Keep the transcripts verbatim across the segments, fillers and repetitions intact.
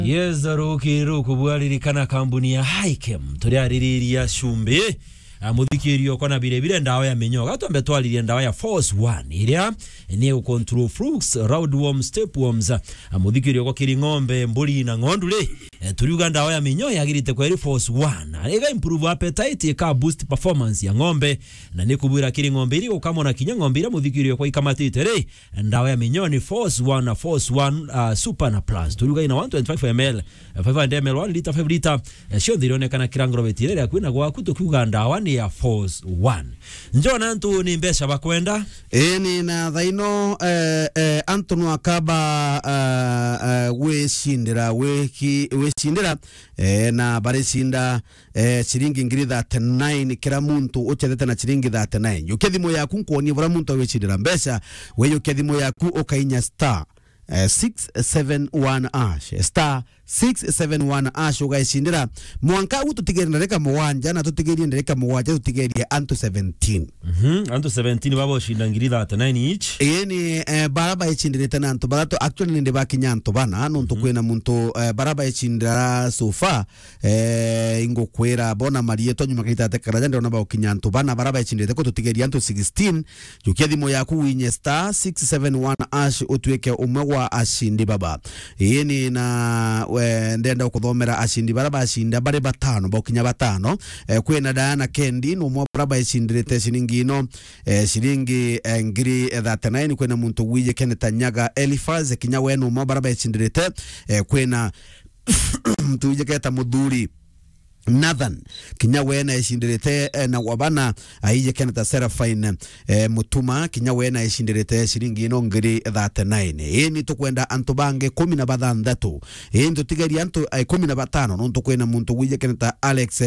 Yes, Roki Roku bwalirikana kampuni ya Hikem turi aririria shumbe muthikirio kona bire bire ndawa ya minyoga twambe twalirie ndawa ya Force one iria ni control flux roundworm stepworms muthikirio ko kiri ng'ombe mburi na ng'ondule turiuga ndawa ya minyoga yagirite kwa iri Force one ega improve appetite ka boost performance ya ng'ombe na ni kubwira kiri ng'ombe iri ukamona kinya ng'ombe ira muthikirio ko ikamatite re ndawa ya minyoga ni Force one na Force one uh, super na plus turiuga ina one twenty-five milliliters five hundred milliliters one liter five liter sio ndironekana kirangro betire kwina gwaku tukiuga ndawa ni ya Force one njona antu ni mbesha bakwenda eni na thaino eh, eh, Antonio akaba uh, uh, we shindira we ki we shindira eh, na bare shinda eh, shilingi ngiri thirty-nine kila muntu uchethete na shilingi thirty-nine yukethimo yaku nkoni bora muntu we shindira mbesha we yukethimo yaku ukainya star Uh, six seven one ash star six seven one ash ugaishindira mwanka ututigeri ndareka muwanja na tutigeri ndareka muwanja tutigeri anto seventeen mhm anto seventeen babo shinda ngiri thirty-nine each eni uh, baraba ichindirete na anto barato actually ndi bakinya anto bana no ntukwena muntu uh, baraba ichindira sofa eh ingo kwera bona marieto nyuma kaita tekaraja ndio naba ukinya anto bana baraba ichindirete ko tutigeri anto sixteen yukiadimo yaku winye star six seven one ash utweke umwe ashindi baba yeni na we ndenda kuthomera ashindi baraba ashinda bare batano bokinya batano e, kwena Diana Kendi no mwa baraba ishindirete shilingi no e, shilingi e, ngiri thirty-nine kwena muntu wije Kenneth Nyaga Elifaz kinya wenu mwa baraba ishindirete e, kwena mtu wije keta mudhuri Nathan kinya wena ishindirete eh, na wabana aije Kenneth Serafine eh, mutuma kinya wena ishindirete shilingi no ngiri thirty-nine eni tukwenda antu bange kumi na batandatu eni tutigeri antu eh, kumi na batano no tukwena muntu wije Kenneth Alex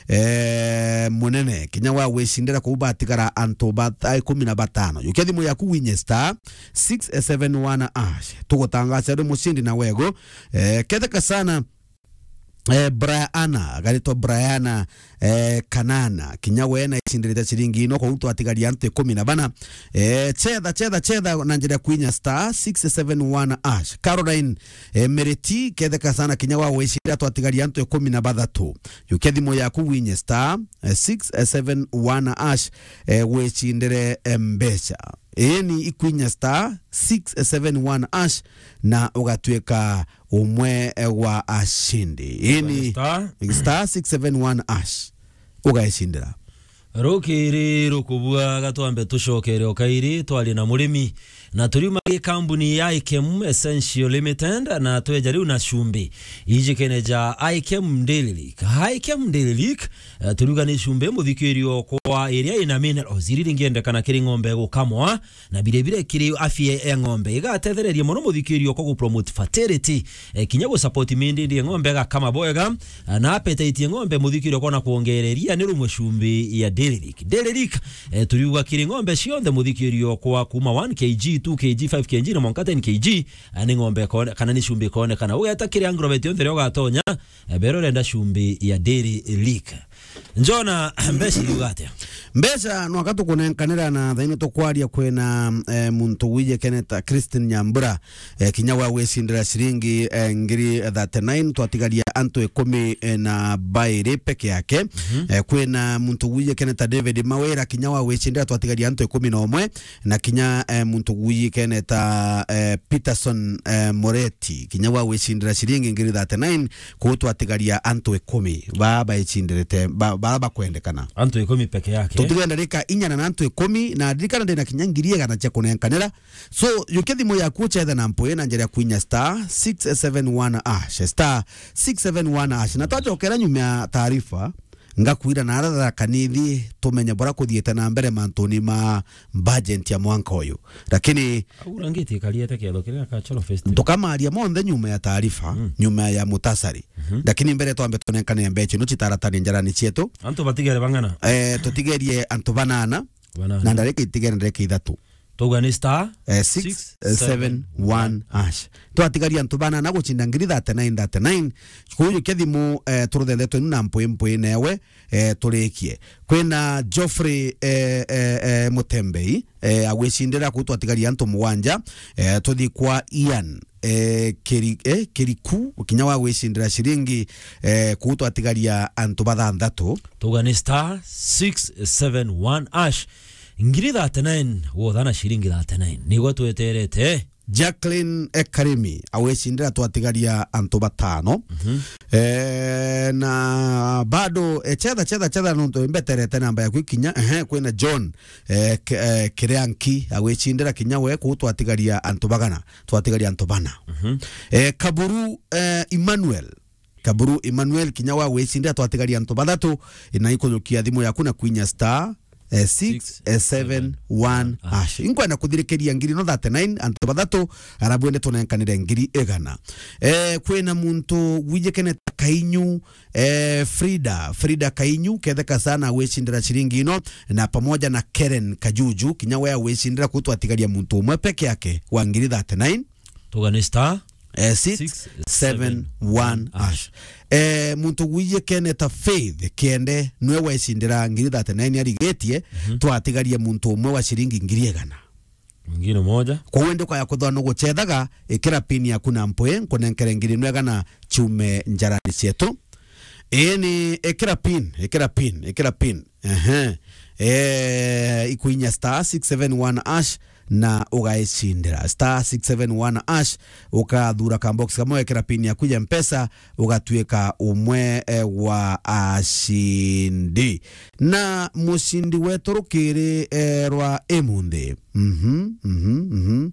eh, munene kinya wa weshindira kubatigara antu bat kumi na batano yukethimo yaku winye star six seven one ash tugotangaza ndo mushindi na wego eh, ketheka sana Eh, Briana garito Briana eh, Kanana kinya wena isindirite shilingi no ko utu atigari antu kumi na bana eh, cheda cheda cheda na njira kwinya star six seven one ash Caroline eh, Meriti kedeka sana kinya wa weshira to atigari antu kumi na bathatu yukethimo yaku winye star eh, six seven one ash eh, wechindire mbesha eni ikwinya star six seven one ash na ugatweka umwe wa ashindi eni star, star six seven one ash ugaishindira Rokiri rukubwa gatwambe tushokere okairi twali na murimi na turima kampuni ya Hikem Essential Limited na twejari una shumbe ije keneja Hikem Daily Leak Hikem Daily Leak uh, turuga ni shumbe muthikirio kwa area ina minerals iriri ngende kana kiri ng'ombe gukamwa na bire bire kiri afye ya ng'ombe igatethereria muno muthikirio ko promote fertility eh, kinya go support mindi ndi ng'ombe ga kama boyega uh, na appetite ng'ombe muthikirio kona kuongereria ni rumwe shumbe ya Daily Leak Daily Leak eh, turiuga kiri ng'ombe cionde muthikirio kwa kuma one kilograms two kilograms five kilograms na monka ten kilograms ani ng'ombe kana ni shumbi kone kana uga atakiri agrovet yonthe ryo gatonya bero renda shumbi ya Daily Leak njona mbesha yugate mbesha no akatu kunenkanira na thaino to kwaria kwena eh, muntu wije Kenneth Christine Nyambura eh, kinyawa wesindira shilingi eh, ngiri thirty-nine twatigaria antu kumi eh, na baire peke yake mm -hmm. eh, kwena muntu wije Kenneth David Mawera kinyawa wesindira twatigaria antu kumi na umwe na kinya eh, muntu wije Kenneth eh, Peterson eh, Moreti kinyawa wesindira shilingi ngiri thirty-nine ko twatigaria antu kumi baba ichindirete baba kwendekana antu kumi peke yake tutigenda reka inyana na antu kumi na dirikana ndena kinyangirie kana cha kunenkanira so yukethimo yaku chetha na mpoe na njira kwinya star six seven one ash star six seven one ash na twachokera nyuma taarifa ngakwira na aratha kanithi tumenya bora kuthieta na mbere mantoni ma budget ya mwanka uyu lakini urangiti kaliete kelo kile ka cholo festival tukamaria monde nyuma ya taarifa mm. nyuma ya mutasari mm -hmm. lakini mbere twambe tunenkane mbeche no chitaratani njarani chietu antu batigere bangana eh tutigerie antu banana na ndareke itigere ndareke ithatu Toga ni star uh, six seven one ash twatigaria antu bana na guchinda ngiri thirty-nine thirty-nine kuyu kethimu uh, turuthethetwe na mpwe mpwe newe uh, turekie kwena Geoffrey uh, uh, uh, Mutembei uh, agwicindira ku twatigaria antu muwanja uh, tuthi kwa Ian eh, keri, eh, keriku kinya wa gwicindira ciringi eh, kutwatigaria antu bathanthatu tugani star six seven one ash ngiri thirty-nine wothana ciringi thirty-nine nigwo tweterete. Jacqueline Ekarimi awecindira twatigaria antu batano. mm -hmm. eh, na bado eh, chetha chetha chetha nuntu imbeterete namba ya kwikinya ehe kwina John eh, eh, Kireanki awecindira kinya we kutwatigaria antu bagana twatigaria antu bana. mm -hmm. eh, Kaburu eh, Emmanuel Kaburu Emmanuel kinya wa wecindira twatigaria antu bathatu na ikunyukia thimu yaku na kwinya star Eh, six seven one ash inkwenda kuthirikiria ngiri no thirty-nine antu bathatu arabu ende tunenkanire ngiri igana. eh kwina muntu wijekene Kainyu eh Frida Frida Kainyu ketheka sana wecindira ciringi ino na pamoja na Karen Kajuju kinya we wecindira kutwatigaria muntu umwe peke yake wa ngiri thirty-nine tugani star Eh, six seven one ash. Eh, muntu wiye Kenneth Faith kiende nwe wecindira ngiri thirty-nine arigetie mm -hmm. twatigaria muntu umwe wa ciringi ngiri igana ngiri moja kwa wende kwa yakuthwa no gucethaga ikira pin yaku na mpoe nkunenkere ngiri nwe igana chume njarani cietu. Eh, ni ikira pin ikira pin ikira pin ehe eh ikuinya star six seven one ash na ugaicindira star six seven one ash ukathura ka box kama wekera pin ya kuja mpesa ugatuika umwe e, wa ashindi na mushindi wetu rukiri e, rwa emunde. mhm mhm mhm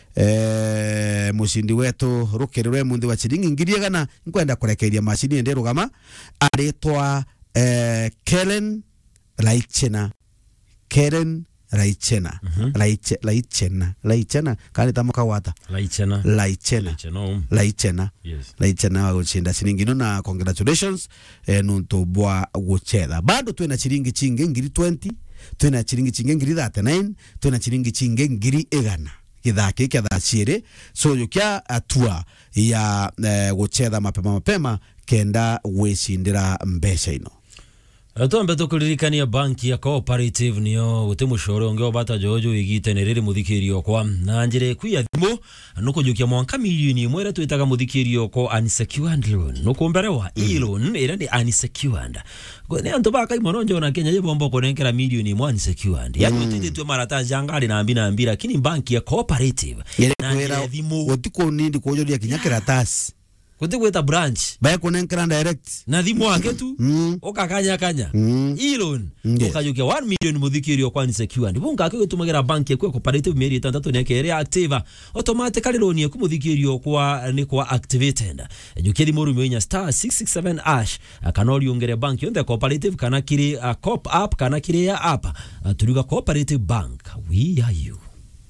e, mushindi wetu rukiri rwa emunde wa chiringi ngiri igana nkwenda kurekeria mashini ende rugama aritwa e, Kellen Laichena Karen Laichena mm -hmm. Laiche Laichena Laichena kali tamuka wata Laichena Laichena Laichena Laichena yes Laichena wa gushinda ciringi no na congratulations eh, nuntu bwa guchetha bado twina ciringi chinge ngiri twenty twina ciringi chinge ngiri thirty-nine twina ciringi chinge ngiri igana githaki kia thacire so yukia atua ya eh, guchetha mapema mapema kenda wecindira mbeca ino. Atombe tukuririkania banki ya Cooperative niyo utimushoro onge obata jojo igitenerere muthikirio kwa na njire kuya thimo nukujukia mwanka milioni mwere twitaga muthikirio ko unsecured loan nukumberewa mm. e loan ira ni unsecured ne anto baka imoronjo na Kenya yebombo konenkera milioni mwa unsecured ya mm. tutitwe marata jangari na ambina ambira lakini banki ya Cooperative na njire thimo utiko nindi kujoria kinyakira tasi kuti kweta branch baya kunenkera direct na thimu wake tu mm. ukakanya kanya mm. e-loan yes. ukajukia one million muthikirio kwa unsecured bunga akwe tumagira bank yakwe Cooperative meri tandatu neke area active automatically loan yakwe muthikirio kwa ni kwa activated jukia thimu rume nya star six six seven ash akanori ongere bank yonde Cooperative kana kiri uh, cop app kana kiri ya app uh, tuliga Cooperative Bank we are you.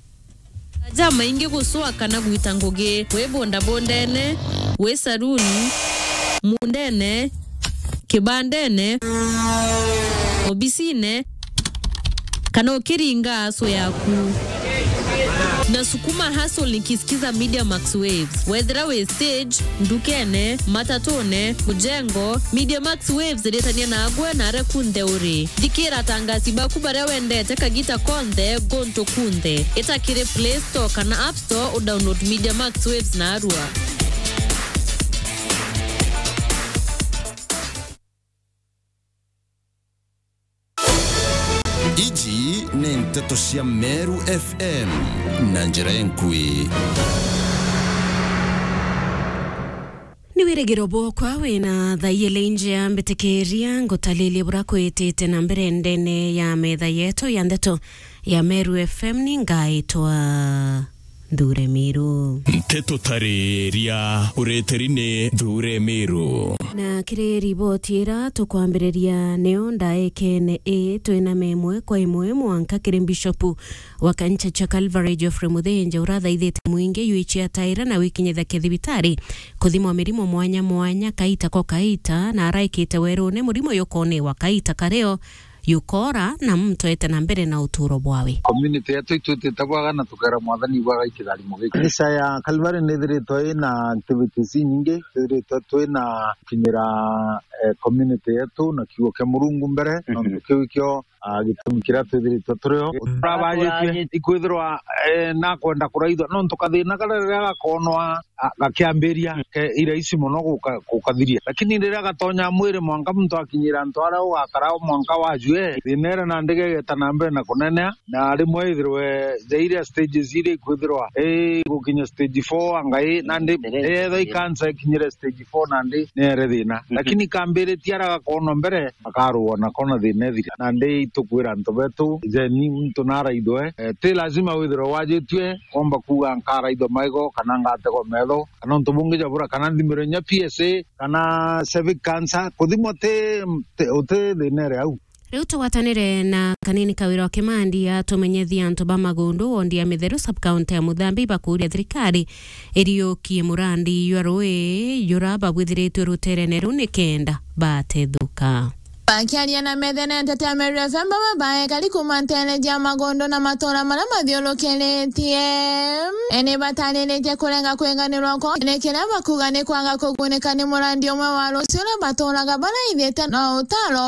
Jama ingi guswa kana gwita ngoge we bonda bondene we saruni mundene kibandene obisine kana ukiringa aso yaku na sukuma hustle nikisikiza Media Max Waves whether we stage ndukene matatone mujengo Media Max Waves detania na agwe na rekunde uri dikira tangasi bakubare wende teka gita konde gonto kunde itakire Play Store kana App Store u download Media Max Waves na arua. Iji ni Nteto cia Meru F M na njira enkui ni wiregero bokwa wina thayele nje mbetekeria ngotalilie burako etete na mbere ndene ya metha yeto ya Nteto ya Meru F M ni ngaitwa Dhure Miru Nteto tareria ureterine Dhure Miru na kire ribotira tukwambireria neo ndaekene e twina memwe kwa imwe mwanka kire bishopu wa kanisa cha Calvary Geoffrey Muthenja uratha ithete mwingi yuichia taira na wikinyetha kithibitari kuthimwa mirimo mwanya mwanya kaita ko kaita na araikite werune murimo yokone wa kaita kareo yukora na mtu ete na mbere na uturo bwawe. Community yetu itatabwaga na tukera mwathani bwaga ikithari mugi. Kanisa ya Calvary nithiritwo ina activities nyingi, nithiritwo twina kinyira eh, community yetu na kiugo kia Murungu mbere no kiu kio gitumi kiria twithiritwo turiho turabagitie ikwithirwa na kwenda kuraithwa no tukathina karere gakonwa gakiambiria ira ici muno gukathiria lakini rira gatonya mwiri mwanka muntu akinyira ntwara ugakara mwanka wajue thinere na ndege getana mbere na kunene na rimwe ithirwe zaire stages ire ikwithirwa eh gukinya stage four angai na ndi etho ikansa ikinyire stage four na ndi nere thina lakini kambere tiara gakono mbere akaruona kona thina thira na ndi tukwira nto betu je ni mtu naraidwe te lazima withirwe wajitwe komba kuga nkara ido maigo kana ngatego metho kana ntubunge jabura kana ndimiro nya P S A kana civic cancer kuthimo te ote thinere au riu twatanire na kanini kawira kimandi atumenyethia antu ba magundu ondi ya mitheru sub county ya Muthambi bakuria thirikari iriokie murandi yurwe yuraba bwithiritwe ruterene runi kenda batethuka. Bakiaria na methene entertainment F M babae kali kumantene ja magondo na matora mara mathiolokeretie ene batanene kurenga kwenganirwa ko ene kira bakugane kwanga kuguneka ni murandi omwe wa rusura batoraga bara ithete na utaro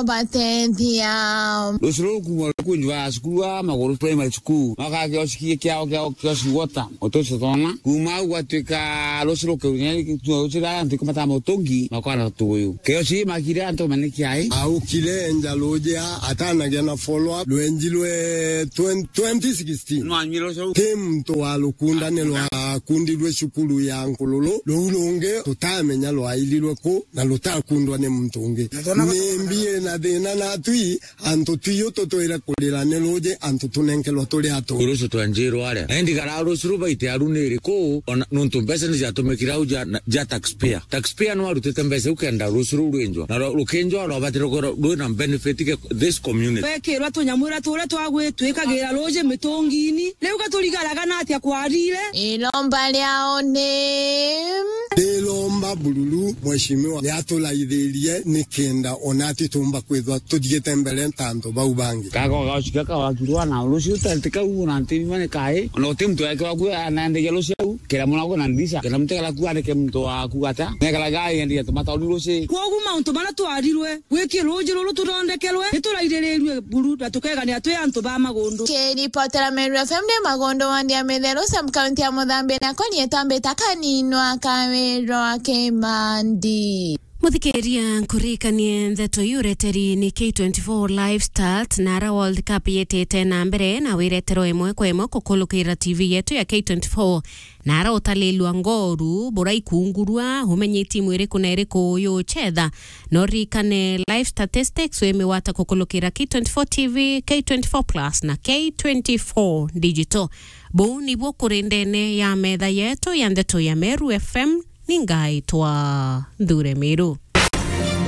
batethia rusuru kumwa kunjwa skulu magoro primary school makage osikie kyao kyao kyosiwota otosotona kuma gwatwika rusuru kunyani tusira antiko mata motongi makwana tuyo kyosi makira anto maniki ai au kile njaloje atana gena follow up lwenji lwe twenty sixteen nwanyiro tim to walukunda ne lwa kundi lwe shukulu ya nkululu lulunge tutamenya lwa ililwe ko na lutakundwa ne mtunge nimbie na dena na tui anto tuyo totoira kulira ne loje anto tunenkelwa tole ato uruso twanjiro ale endi gararo suruba ite arunere ko nonto mbese ni jatomekira uja ja taxpayer taxpayer no arutete mbese ukenda rusuru rwenjo na rukenjo aro batirogoro na benefit ke this community wekirwa tunyamura tore twagwe twikagira loje mitongini leo katuligaraga na atia kwarire ilomba lyao ne ilomba bululu mheshimiwa yatulaithirie nikenda onati tumba kwithwa tudiete mbele ntanto baubangi kako gashika kawakirwa na lucio tantika una ntini mane kai ono timtu yake waku anaende gelo seu kera mwana ko nandisa kera mteka ku ane ke mtu akugata nekala gai ndi tomata uluse ko guma unto bana twarirwe weki loje lo turondekelwe niturairererwe buru atukega ni atwe anto ba magondo keri potera meru F M de magondo wandi ya medero sub county ya Muthambi na koni etambe takanino akawero akemandi Muthikiria nkurikanie ntheto yureteri ni K twenty-four live start na ra World Cup yetete na mbere na wiretero imwe kwa imwe kukulukira T V yetu ya K twenty-four na ra utalilwa ngoru burai kungurua humenye timu iriku na iriku yu chetha norikane live statistics weme wata kukulukira K twenty-four T V, K twenty-four plus na K twenty-four digital bu nibo kurindene ya metha yetu ya ntheto ya Meru F M ningaitwa Ndure Miru.